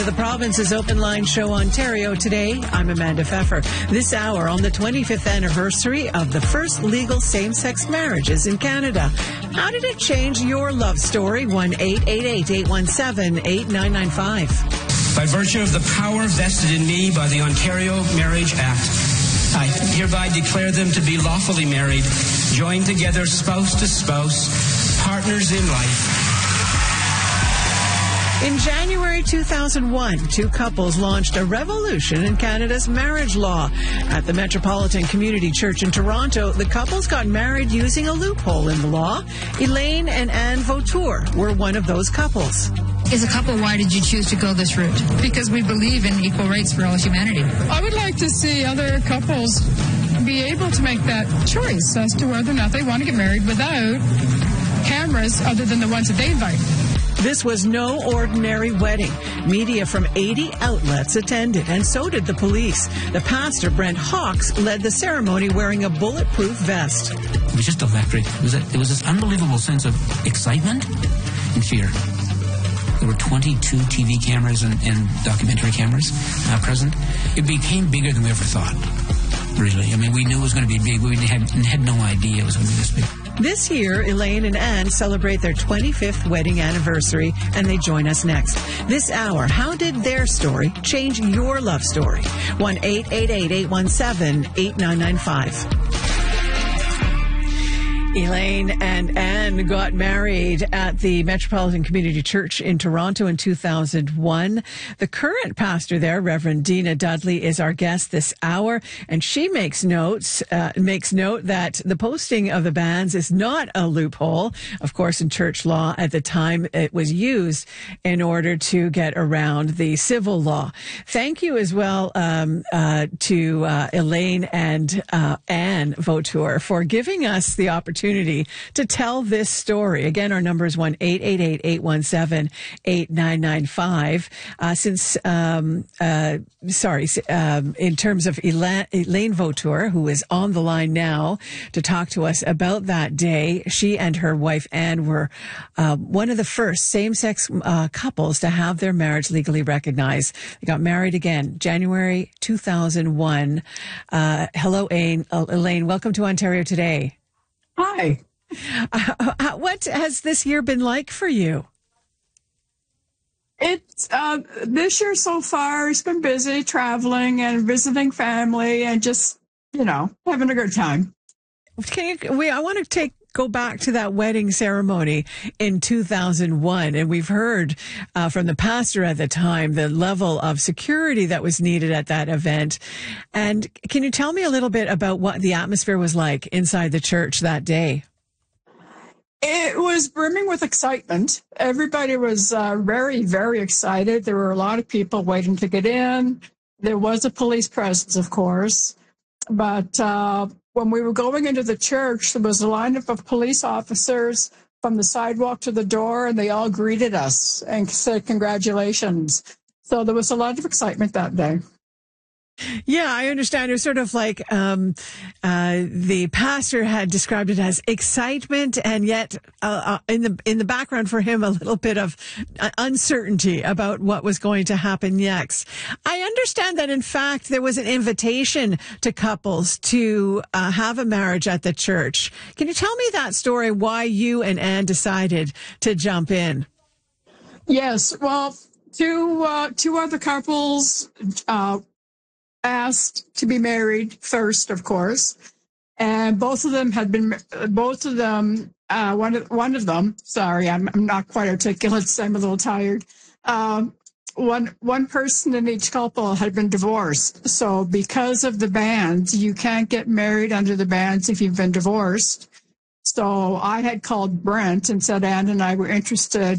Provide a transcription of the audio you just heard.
the Province's Open Line Show Ontario today. I'm Amanda Pfeffer. This hour on the 25th anniversary of the first legal same-sex marriages in Canada. How did it change your love story? 1-888-817-8995. By virtue of the power vested in me by the Ontario Marriage Act, I hereby declare them to be lawfully married, joined together spouse to spouse, partners in life. In January 2001, two couples launched a revolution in Canada's marriage law. At the Metropolitan Community Church in Toronto, the couples got married using a loophole in the law. Elaine and Anne Vautour were one of those couples. As a couple, why did you choose to go this route? Because we believe in equal rights for all humanity. I would like to see other couples be able to make that choice as to whether or not they want to get married without cameras other than the ones that they invite. This was no ordinary wedding. Media from 80 outlets attended, and so did the police. The pastor, Brent Hawks, led the ceremony wearing a bulletproof vest. It was just electric. It was this unbelievable sense of excitement and fear. There were 22 TV cameras and documentary cameras present. It became bigger than we ever thought, really. I mean, we knew it was going to be big. We had no idea it was going to be this big. This year, Elaine and Anne celebrate their 25th wedding anniversary, and they join us next. This hour, how did their story change your love story? 1-888-817-8995. Elaine and Anne got married at the Metropolitan Community Church in Toronto in 2001. The current pastor there, Reverend Dina Dudley, is our guest this hour, and she makes note that the posting of the banns is not a loophole. Of course, in church law at the time, it was used in order to get around the civil law. Thank you as well to Elaine and Anne Vautour for giving us the opportunity to tell this story. Again, our number is 1-888-817-8995. In terms of Elaine Vautour, who is on the line now to talk to us about that day, she and her wife Anne were one of the first same-sex couples to have their marriage legally recognized. They got married again, January 2001. Hello, Elaine. Welcome to Ontario Today. Hi. What has this year been like for you? It's this year so far, it's been busy traveling and visiting family and just, having a good time. I want to go back to that wedding ceremony in 2001. And we've heard from the pastor at the time the level of security that was needed at that event. And can you tell me a little bit about what the atmosphere was like inside the church that day? It was brimming with excitement. Everybody was very, very excited. There were a lot of people waiting to get in. There was a police presence, of course. But when we were going into the church, there was a lineup of police officers from the sidewalk to the door, and they all greeted us and said congratulations. So there was a lot of excitement that day. Yeah, I understand. It was sort of like the pastor had described it as excitement, and yet in the background for him a little bit of uncertainty about what was going to happen next. I understand that in fact there was an invitation to couples to have a marriage at the church. Can you tell me that story? Why you and Anne decided to jump in? Yes, well, two other couples asked to be married first, of course, and one of them, sorry, I'm not quite articulate, so I'm a little tired. One person in each couple had been divorced. So because of the bans, you can't get married under the bans if you've been divorced. So I had called Brent and said Anne and I were interested